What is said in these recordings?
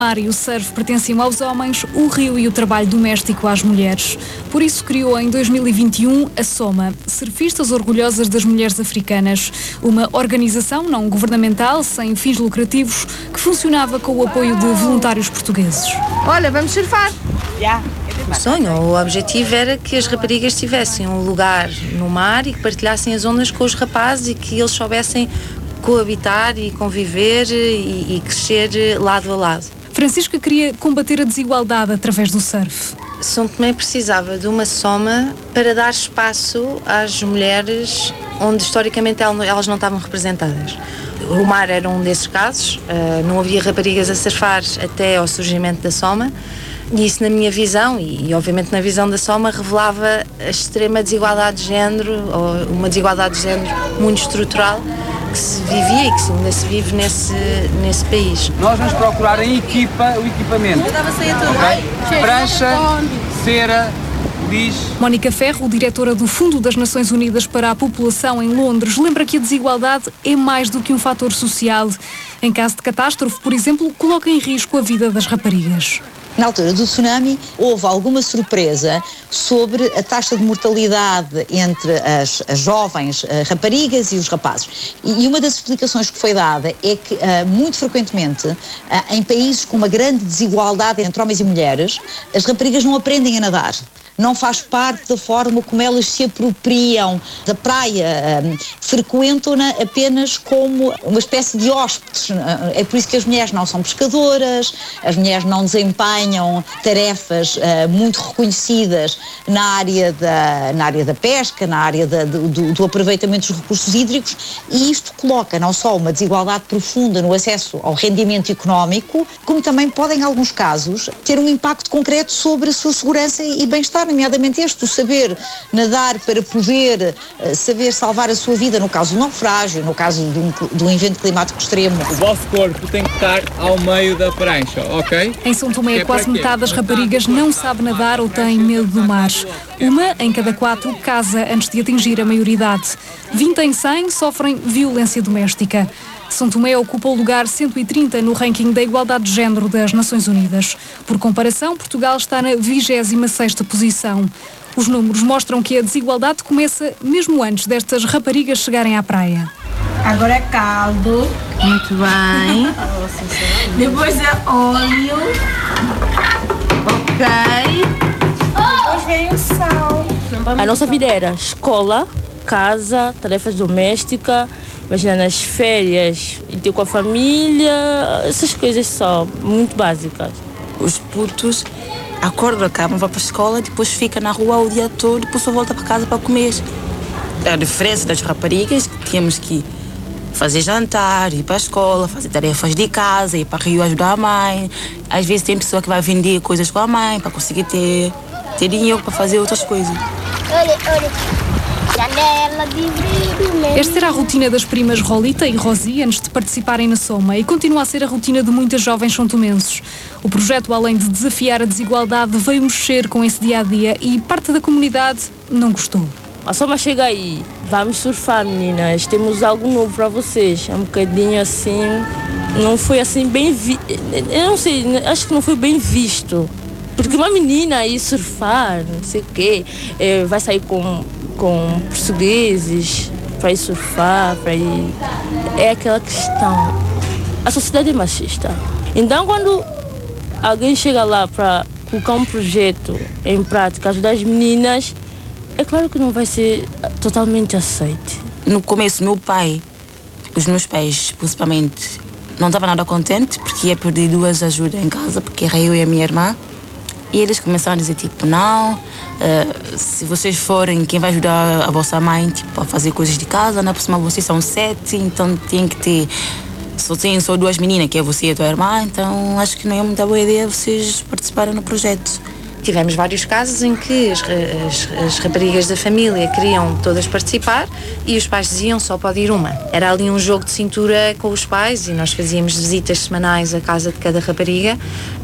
mar e o surf pertenciam aos homens, o rio e o trabalho doméstico às mulheres. Por isso criou em 2021 a SOMA, Surfistas Orgulhosas das Mulheres Africanas, uma organização não governamental sem fins lucrativos que funcionava com o apoio de voluntários portugueses. Olha, vamos surfar! O sonho, o objetivo era que as raparigas tivessem um lugar no mar e que partilhassem as ondas com os rapazes e que eles soubessem coabitar e conviver e crescer lado a lado. Francisca queria combater a desigualdade através do surf. São Tomé precisava de uma soma para dar espaço às mulheres onde historicamente elas não estavam representadas. O mar era um desses casos, não havia raparigas a surfar até ao surgimento da soma. E isso, na minha visão, e obviamente na visão da SOMA, revelava a extrema desigualdade de género, ou uma desigualdade de género muito estrutural, que se vivia e que ainda se vive nesse país. Nós vamos procurar em equipa o equipamento. Okay? Prancha, cera, diz... Mónica Ferro, diretora do Fundo das Nações Unidas para a População em Londres, lembra que a desigualdade é mais do que um fator social. Em caso de catástrofe, por exemplo, coloca em risco a vida das raparigas. Na altura do tsunami, houve alguma surpresa sobre a taxa de mortalidade entre as jovens raparigas e os rapazes. E uma das explicações que foi dada é que, muito frequentemente, em países com uma grande desigualdade entre homens e mulheres, as raparigas não aprendem a nadar. Não faz parte da forma como elas se apropriam da praia, frequentam-na apenas como uma espécie de hóspedes. É por isso que as mulheres não são pescadoras, as mulheres não desempenham tarefas muito reconhecidas na área da pesca, na área do aproveitamento dos recursos hídricos, e isto coloca não só uma desigualdade profunda no acesso ao rendimento económico, como também pode, em alguns casos, ter um impacto concreto sobre a sua segurança e bem-estar, nomeadamente este, o saber nadar para poder saber salvar a sua vida no caso do naufrágio, no caso de um evento climático extremo. O vosso corpo tem que estar ao meio da prancha, ok? Em São Tomé, quase metade das raparigas não sabe nadar ou tem medo do mar. Uma em cada 4 casa antes de atingir a maioridade. 20 em 100 sofrem violência doméstica. São Tomé ocupa o lugar 130 no ranking da igualdade de género das Nações Unidas. Por comparação, Portugal está na 26ª posição. Os números mostram que a desigualdade começa mesmo antes destas raparigas chegarem à praia. Agora é caldo. Muito bem. Depois é óleo. Ok. Depois vem o sal. A nossa vida era escola, casa, tarefas domésticas. Imagina, nas férias, ir com a família, essas coisas só, muito básicas. Os putos acordam, acabam, vão para a escola, depois fica na rua o dia todo, depois só volta para casa para comer. A diferença das raparigas, tínhamos que fazer jantar, ir para a escola, fazer tarefas de casa, ir para o rio ajudar a mãe. Às vezes tem pessoa que vai vender coisas com a mãe para conseguir ter dinheiro para fazer outras coisas. Esta era a rotina das primas Rolita e Rosi antes de participarem na SOMA e continua a ser a rotina de muitas jovens santomenses. O projeto, além de desafiar a desigualdade, veio mexer com esse dia-a-dia e parte da comunidade não gostou. A SOMA chega aí, vamos surfar, meninas, temos algo novo para vocês. É um bocadinho assim, não foi assim bem visto, eu não sei, acho que não foi bem visto. Porque uma menina ir surfar, não sei o quê, vai sair com portugueses para ir surfar, para ir... É aquela questão. A sociedade é machista. Então, quando alguém chega lá para colocar um projeto em prática, ajudar as meninas, é claro que não vai ser totalmente aceito. No começo, os meus pais, principalmente, não estavam nada contentes porque ia perder 2 ajudas em casa, porque era eu e a minha irmã. E eles começaram a dizer, tipo, não, se vocês forem, quem vai ajudar a vossa mãe, tipo, a fazer coisas de casa, na próxima vocês são 7, então tem que ter, tem só 2 meninas, que é você e a tua irmã, então acho que não é muita boa ideia vocês participarem no projeto. Tivemos vários casos em que as raparigas da família queriam todas participar e os pais diziam só pode ir uma. Era ali um jogo de cintura com os pais e nós fazíamos visitas semanais à casa de cada rapariga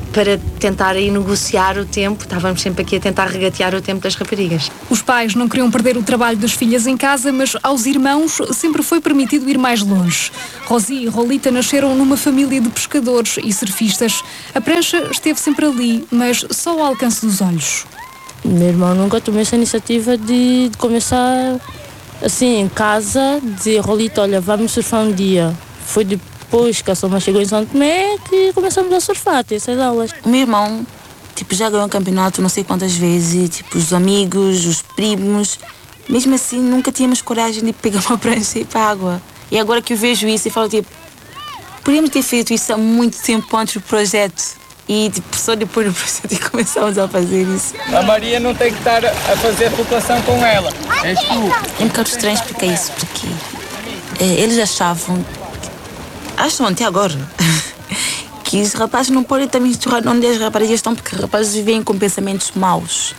para tentar aí negociar o tempo. Estávamos sempre aqui a tentar regatear o tempo das raparigas. Os pais não queriam perder o trabalho das filhas em casa, mas aos irmãos sempre foi permitido ir mais longe. Rosi e Rolita nasceram numa família de pescadores e surfistas. A prancha esteve sempre ali, mas só ao alcance dos olhos. Meu irmão nunca tomou essa iniciativa de começar assim em casa, dizer: Rolita, olha, vamos surfar um dia. Foi depois que a Soma chegou em São Tomé que começamos a surfar, ter essas aulas. O meu irmão, já ganhou um campeonato não sei quantas vezes, os amigos, os primos. Mesmo assim, nunca tínhamos coragem de pegar uma prancha e ir para a água. E agora que eu vejo isso e falo, podíamos ter feito isso há muito tempo antes do projeto. E só depois do projeto é que começamos a fazer isso. A Maria não tem que estar a fazer flutuação com ela. És tu. É um bocado estranho explicar isso, porque eles acham até agora, que os rapazes não podem também misturar onde as raparigas estão, porque os rapazes vivem com pensamentos maus.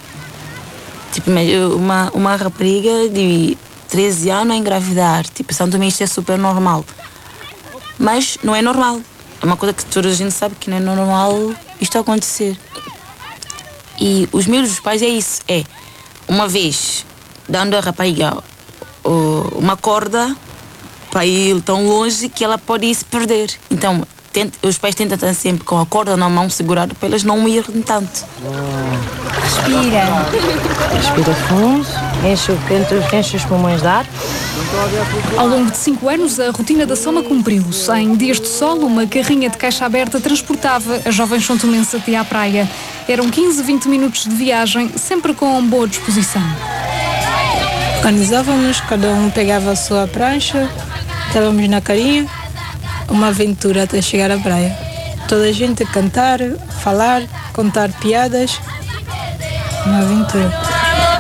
Uma rapariga de 13 anos a engravidar, São Tomé, isto é super normal. Mas não é normal. É uma coisa que toda a gente sabe que não é normal isto acontecer. E os medos dos pais é isso, uma vez dando a rapariga uma corda para ir tão longe que ela pode ir se perder. Então, os pais tentam estar sempre com a corda na mão segurada para elas não irem tanto. Respira. Respira fundo, enche os pulmões de ar. Ao longo de 5 anos, a rotina da Soma cumpriu-se. Em dias de sol, uma carrinha de caixa aberta transportava as jovens santomenses até à praia. Eram 15, 20 minutos de viagem, sempre com boa disposição. Organizávamos, cada um pegava a sua prancha, estávamos na carinha, uma aventura até chegar à praia. Toda a gente a cantar, falar, contar piadas, uma aventura.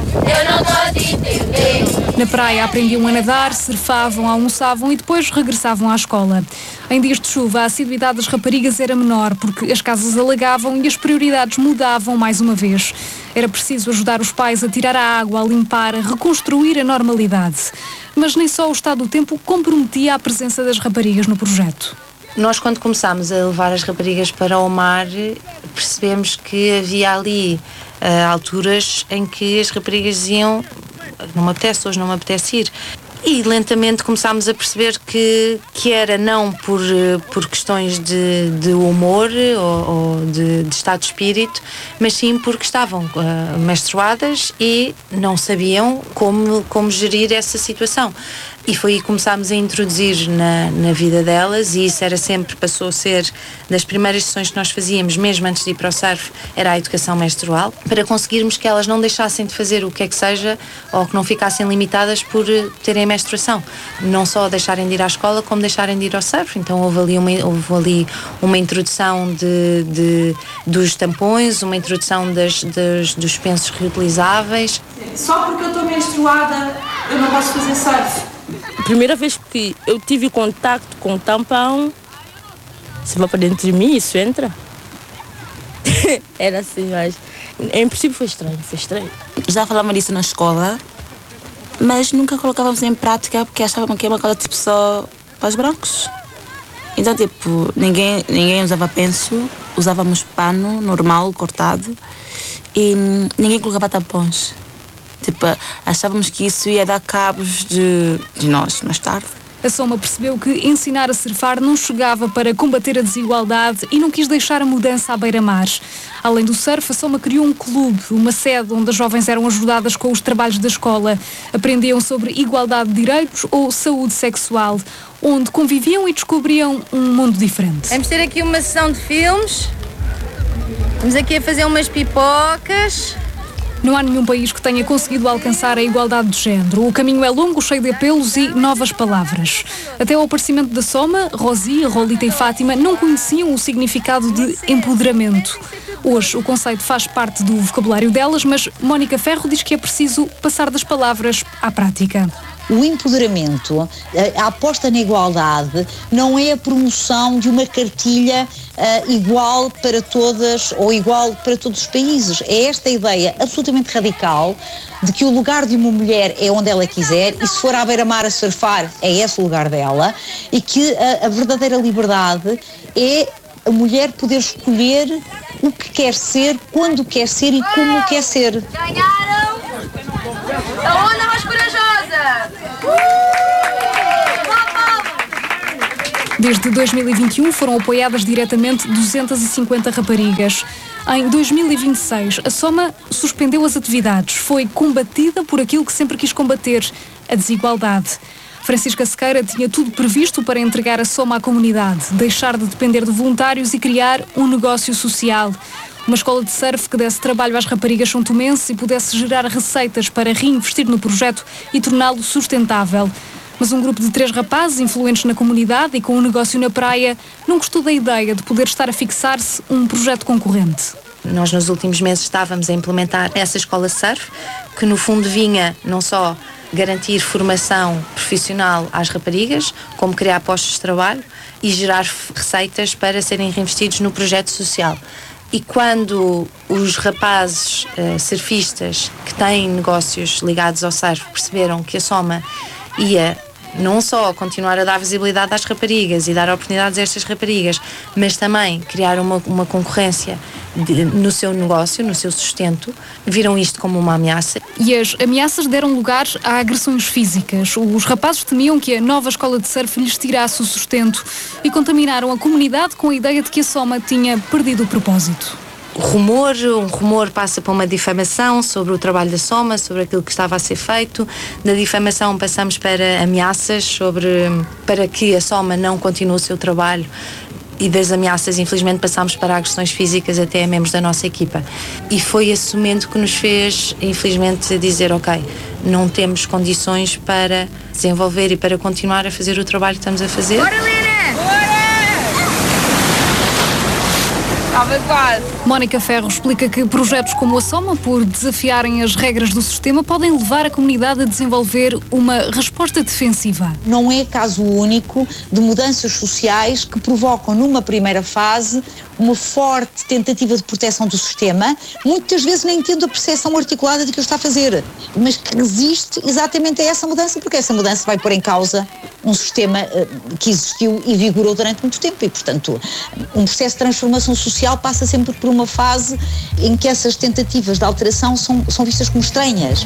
Na praia aprendiam a nadar, surfavam, almoçavam e depois regressavam à escola. Em dias de chuva, a assiduidade das raparigas era menor porque as casas alagavam e as prioridades mudavam mais uma vez. Era preciso ajudar os pais a tirar a água, a limpar, a reconstruir a normalidade. Mas nem só o estado do tempo comprometia a presença das raparigas no projeto. Nós, quando começámos a levar as raparigas para o mar, percebemos que havia ali alturas em que as raparigas diziam: não me apetece, hoje não me apetece ir. E lentamente começámos a perceber que era não por questões de humor ou de estado de espírito, mas sim porque estavam menstruadas e não sabiam como gerir essa situação. E foi aí que começámos a introduzir na vida delas, e isso passou a ser das primeiras sessões que nós fazíamos, mesmo antes de ir para o surf, era a educação menstrual, para conseguirmos que elas não deixassem de fazer o que é que seja, ou que não ficassem limitadas por terem menstruação. Não só deixarem de ir à escola, como deixarem de ir ao surf. Então houve ali uma introdução dos tampões, uma introdução dos pensos reutilizáveis. Só porque eu estou menstruada, eu não posso fazer surf. A primeira vez que eu tive contato com o tampão, se vai para dentro de mim, isso entra. Era assim, mas em princípio foi estranho. Já falávamos disso na escola, mas nunca colocávamos em prática porque achávamos que era uma coisa só para os brancos. Então, ninguém usava penso, usávamos pano normal, cortado, e ninguém colocava tampões. Achávamos que isso ia dar cabos de nós mais tarde. A Soma percebeu que ensinar a surfar não chegava para combater a desigualdade e não quis deixar a mudança à beira-mar. Além do surf, a Soma criou um clube, uma sede onde as jovens eram ajudadas com os trabalhos da escola. Aprendiam sobre igualdade de direitos ou saúde sexual, onde conviviam e descobriam um mundo diferente. Vamos ter aqui uma sessão de filmes. Vamos aqui a fazer umas pipocas. Não há nenhum país que tenha conseguido alcançar a igualdade de género. O caminho é longo, cheio de apelos e novas palavras. Até ao aparecimento da Soma, Rosi, Rolita e Fátima não conheciam o significado de empoderamento. Hoje, o conceito faz parte do vocabulário delas, mas Mónica Ferro diz que é preciso passar das palavras à prática. O empoderamento, a aposta na igualdade, não é a promoção de uma cartilha igual para todas ou igual para todos os países. É esta ideia absolutamente radical de que o lugar de uma mulher é onde ela quiser e se for à beira-mar a surfar é esse o lugar dela, e que a verdadeira liberdade é a mulher poder escolher o que quer ser, quando quer ser e como quer ser. Ganharam a onda mais corajosa! Desde 2021 foram apoiadas diretamente 250 raparigas. Em 2026, a Soma suspendeu as atividades. Foi combatida por aquilo que sempre quis combater, a desigualdade. Francisca Sequeira tinha tudo previsto para entregar a Soma à comunidade, deixar de depender de voluntários e criar um negócio social. Uma escola de surf que desse trabalho às raparigas são-tomenses e pudesse gerar receitas para reinvestir no projeto e torná-lo sustentável. Mas um grupo de 3 rapazes influentes na comunidade e com um negócio na praia não gostou da ideia de poder estar a fixar-se um projeto concorrente. Nós nos últimos meses estávamos a implementar essa escola surf, que no fundo vinha não só garantir formação profissional às raparigas, como criar postos de trabalho e gerar receitas para serem reinvestidos no projeto social. E quando os rapazes surfistas que têm negócios ligados ao surf perceberam que a Soma ia não só continuar a dar visibilidade às raparigas e dar oportunidades a estas raparigas, mas também criar uma concorrência no seu negócio, no seu sustento, viram isto como uma ameaça. E as ameaças deram lugar a agressões físicas. Os rapazes temiam que a nova escola de surf lhes tirasse o sustento e contaminaram a comunidade com a ideia de que a Soma tinha perdido o propósito. Um rumor passa para uma difamação sobre o trabalho da Soma, sobre aquilo que estava a ser feito. Da difamação passamos para ameaças para que a Soma não continue o seu trabalho. E das ameaças, infelizmente, passámos para agressões físicas até a membros da nossa equipa. E foi esse momento que nos fez, infelizmente, dizer, ok, não temos condições para desenvolver e para continuar a fazer o trabalho que estamos a fazer. Bora, Lina! Bora! Estava quase. Mónica Ferro explica que projetos como a Soma, por desafiarem as regras do sistema, podem levar a comunidade a desenvolver uma resposta defensiva. Não é caso único de mudanças sociais que provocam numa primeira fase uma forte tentativa de proteção do sistema, muitas vezes nem tendo a percepção articulada de que o está a fazer, mas que resiste exatamente a essa mudança, porque essa mudança vai pôr em causa um sistema que existiu e vigorou durante muito tempo e, portanto, um processo de transformação social passa sempre por uma fase em que essas tentativas de alteração são vistas como estranhas.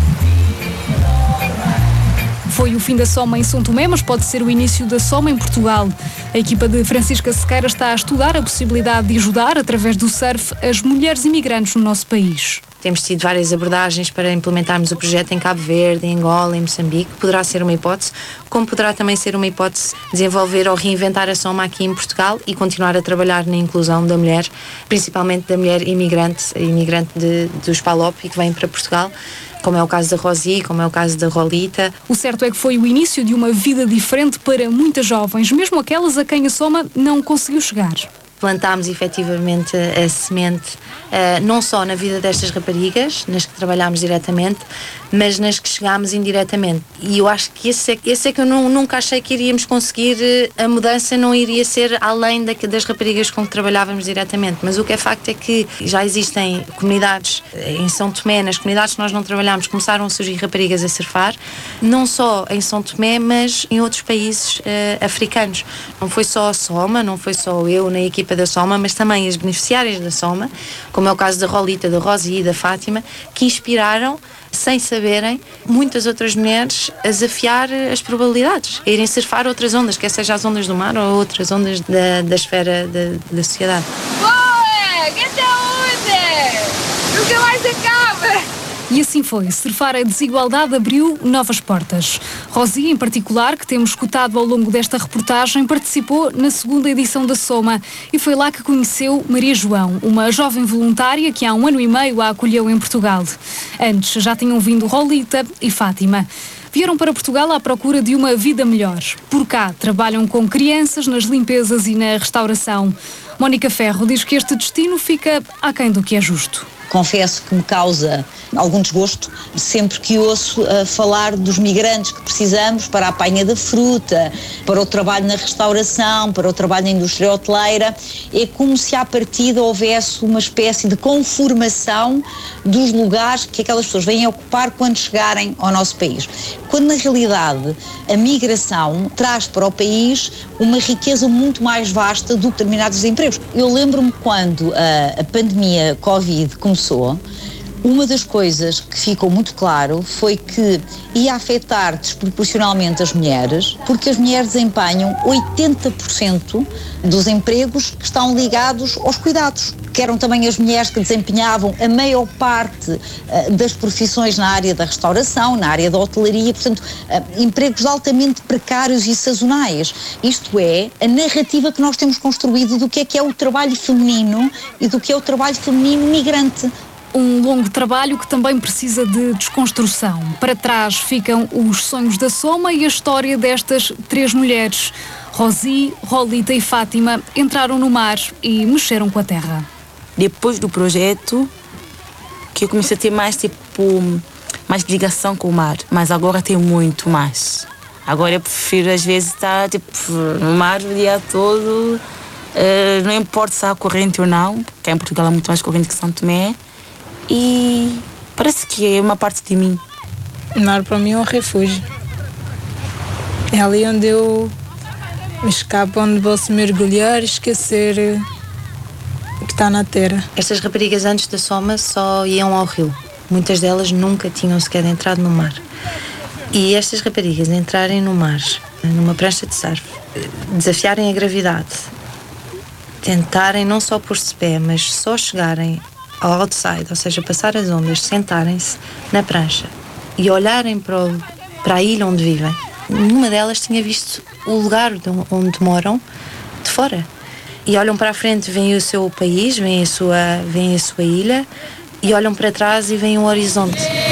Foi o fim da Soma em São Tomé, mas pode ser o início da Soma em Portugal. A equipa de Francisca Sequeira está a estudar a possibilidade de ajudar, através do surf, as mulheres imigrantes no nosso país. Temos tido várias abordagens para implementarmos o projeto em Cabo Verde, em Angola, em Moçambique. Poderá ser uma hipótese, como poderá também ser uma hipótese desenvolver ou reinventar a Soma aqui em Portugal e continuar a trabalhar na inclusão da mulher, principalmente da mulher imigrante dos PALOP e que vem para Portugal, como é o caso da Rosi, como é o caso da Rolita. O certo é que foi o início de uma vida diferente para muitas jovens, mesmo aquelas a quem a Soma não conseguiu chegar. Plantámos efetivamente a semente não só na vida destas raparigas, nas que trabalhámos diretamente, mas nas que chegámos indiretamente. E eu acho que esse é que eu nunca achei que iríamos conseguir. A mudança não iria ser além das raparigas com que trabalhávamos diretamente. Mas o que é facto é que já existem comunidades em São Tomé, nas comunidades que nós não trabalhámos, começaram a surgir raparigas a surfar, não só em São Tomé, mas em outros países africanos. Não foi só a Soma, não foi só eu na equipa da Soma, mas também as beneficiárias da Soma, como é o caso da Rolita, da Rosi e da Fátima, que inspiraram, sem saberem, muitas outras mulheres a desafiar as probabilidades, a irem surfar outras ondas, quer seja as ondas do mar ou outras ondas da esfera da sociedade. Boa! Que saúde! Nunca mais acaba! E assim foi, surfar a desigualdade abriu novas portas. Rosi, em particular, que temos escutado ao longo desta reportagem, participou na segunda edição da Soma e foi lá que conheceu Maria João, uma jovem voluntária que há 1 ano e meio a acolheu em Portugal. Antes já tinham vindo Rolita e Fátima. Vieram para Portugal à procura de uma vida melhor. Por cá, trabalham com crianças nas limpezas e na restauração. Mónica Ferro diz que este destino fica aquém do que é justo. Confesso que me causa algum desgosto sempre que ouço falar dos migrantes que precisamos para a apanha da fruta, para o trabalho na restauração, para o trabalho na indústria hoteleira. É como se à partida houvesse uma espécie de conformação dos lugares que aquelas pessoas vêm ocupar quando chegarem ao nosso país. Quando na realidade a migração traz para o país uma riqueza muito mais vasta do que determinados empregos. Eu lembro-me quando a pandemia Covid começou, uma das coisas que ficou muito claro foi que ia afetar desproporcionalmente as mulheres, porque as mulheres desempenham 80% dos empregos que estão ligados aos cuidados, que eram também as mulheres que desempenhavam a maior parte das profissões na área da restauração, na área da hotelaria, portanto, empregos altamente precários e sazonais. Isto é, a narrativa que nós temos construído do que é o trabalho feminino e do que é o trabalho feminino migrante. Um longo trabalho que também precisa de desconstrução. Para trás ficam os sonhos da Soma e a história destas 3 mulheres. Rosi, Rolita e Fátima entraram no mar e mexeram com a terra. Depois do projeto, que eu comecei a ter mais ligação com o mar, mas agora tem muito mais. Agora eu prefiro às vezes estar no mar o dia todo, não importa se há corrente ou não, porque em Portugal há muito mais corrente que São Tomé. E parece que é uma parte de mim. O mar para mim é um refúgio. É ali onde eu me escapo, onde vou se mergulhar e esquecer o que está na terra. Estas raparigas antes da Soma só iam ao rio. Muitas delas nunca tinham sequer entrado no mar. E estas raparigas entrarem no mar, numa prancha de surf, desafiarem a gravidade, tentarem não só pôr-se de pé, mas só chegarem ao outside, ou seja, passar as ondas, sentarem-se na prancha e olharem para a ilha onde vivem. Nenhuma delas tinha visto o lugar onde moram de fora. E olham para a frente, veem o seu país, veem a sua ilha, e olham para trás e veem o horizonte.